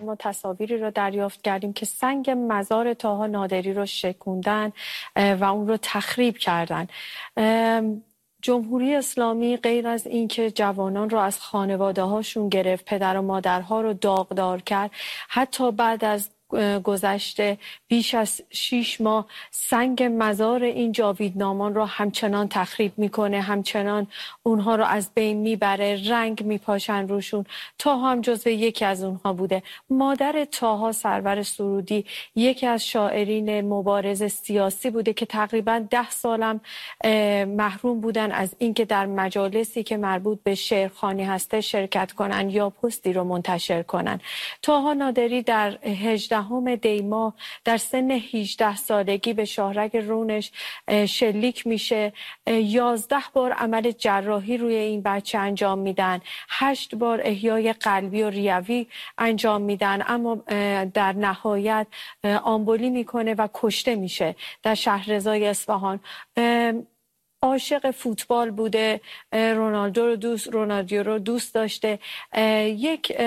ما تصاویری رو دریافت کردیم که سنگ مزار طاها نادری رو شکوندن و اون رو تخریب کردن. جمهوری اسلامی غیر از اینکه جوانان رو از خانواده هاشون گرفت، پدر و مادرها رو داغدار کرد، حتی بعد از گذشته بیش از 6 ماه سنگ مزار این جاویدنامان رو همچنان تخریب میکنه، همچنان اونها رو از بین میبره، رنگ میپاشن روشون. طاها هم جزو یکی از اونها بوده. مادر طاها، سرور سرودی، یکی از شاعرین مبارز سیاسی بوده که تقریبا 10 سالم محروم بودن از اینکه در مجالسی که مربوط به شعرخوانی هسته شرکت کنن یا پستی رو منتشر کنن. طاها نادری در 18 دی ماه در سن 18 سالگی به شاهرگ رونش شلیک میشه. 11 بار عمل جراحی روی این بچه انجام میدن، 8 بار احیای قلبی و ریوی انجام میدن، اما در نهایت آمبولی میکنه و کشته میشه در شهرضای اصفهان. عاشق فوتبال بوده، رونالدو رو دوست داشته. یک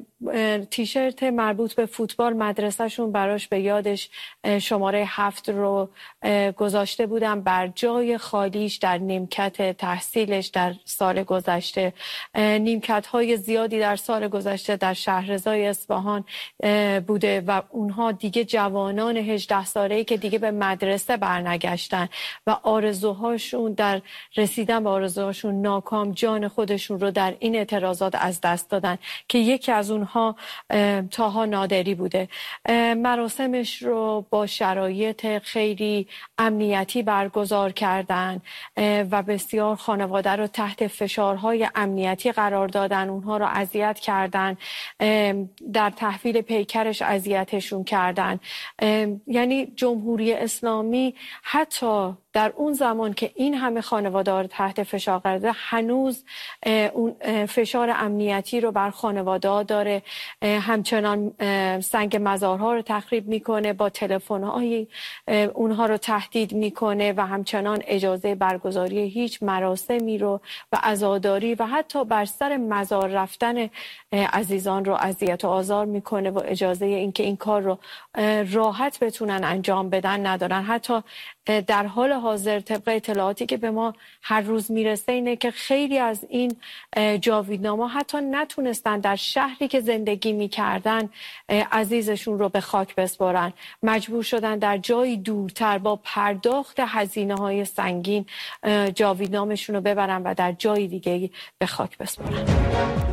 تیشرت مربوط به فوتبال مدرسهشون براش به یادش شماره 7 رو گذاشته بودن بر جای خالیش در نیمکت تحصیلش در سال گذشته. نیمکت های زیادی در سال گذشته در شهرضای اصفهان بوده و اونها دیگه جوانان 18 ساله‌ای که دیگه به مدرسه برنگشتن و آرزوهاشون در رسیدن به آرزوهاشون ناکام، جان خودشون رو در این اعتراضات از دست دادن که یکی از اونها طاها نادری بوده. مراسمش رو با شرایط خیلی امنیتی برگزار کردن و بسیار خانواده رو تحت فشارهای امنیتی قرار دادن، اونها رو اذیت کردن، در تحویل پیکرش اذیتشون کردن. یعنی جمهوری اسلامی حتی در اون زمان که این همه خانواده رو تحت فشار قرار داده، هنوز اون فشار امنیتی رو بر خانواده داره، همچنان سنگ مزارها رو تخریب میکنه، با تلفن‌های اونها رو تهدید میکنه و همچنان اجازه برگزاری هیچ مراسمی رو و عزاداری و حتی بر سر مزار رفتن عزیزان رو اذیت و آزار میکنه و اجازه اینکه این کار رو راحت بتونن انجام بدن ندارن. حتی در حال حاضر طبق اطلاعاتی که به ما هر روز میرسه اینه که خیلی از این جاویدنامه‌ها حتی نتونستن در شهری که زندگی میکردن عزیزشون رو به خاک بسپارن، مجبور شدن در جایی دورتر با پرداخت هزینه‌های سنگین جاویدنامشون رو ببرن و در جای دیگه به خاک بسپارن.